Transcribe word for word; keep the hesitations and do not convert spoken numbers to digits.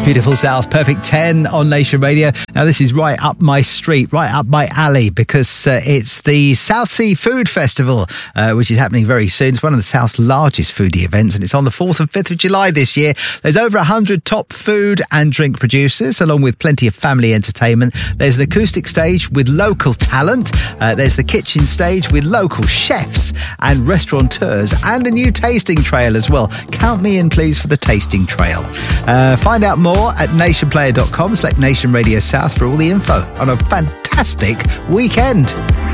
Beautiful South, Perfect ten on Nation Radio. Now, this is right up my street, right up my alley, because uh, it's the South Sea Food Festival, uh, which is happening very soon. It's one of the South's largest foodie events, and it's on the fourth and fifth of July this year. There's over one hundred top food and drink producers, along with plenty of family entertainment. There's an acoustic stage with local talent. Uh, there's the kitchen stage with local chefs and restaurateurs, and a new tasting trail as well. Count me in, please, for the tasting trail. Uh, find out more at nation player dot com. Select Nation Radio South for all the info on a fantastic weekend.